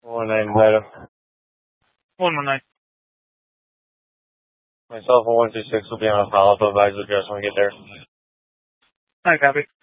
119 item. 119. Myself and 126 will be on a follow-up advisor address when we get there. I copy.